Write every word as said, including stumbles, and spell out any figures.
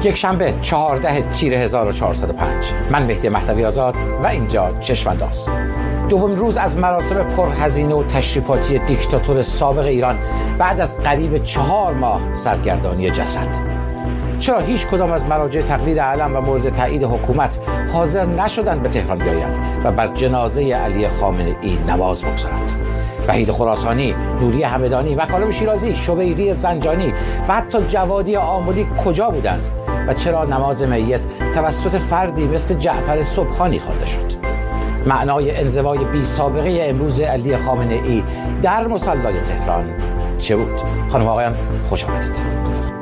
یک شنبه چهاردهم تیر هزار و چهارصد و پنج. من مهدی مهدوی آزاد و اینجا چشم‌انداز. دومین روز از مراسم پرهزینه و تشریفاتی دیکتاتور سابق ایران بعد از قریب چهار ماه سرگردانی جسد. چرا هیچ کدام از مراجع تقلید علم و مورد تایید حکومت حاضر نشدند به تهران بیایند و بر جنازه علی خامنه‌ای نماز بگذارند؟ وحید خراسانی، نوری همدانی، مکارم شیرازی، شبیری زنجانی و حتی جوادی آملی کجا بودند و چرا نماز میت توسط فردی مثل جعفر سبحانی خوانده شد؟ معنای انزوای بی سابقه امروز علی خامنه‌ای در مصلی تهران چه بود؟ خانم و آقایان خوش آمدید.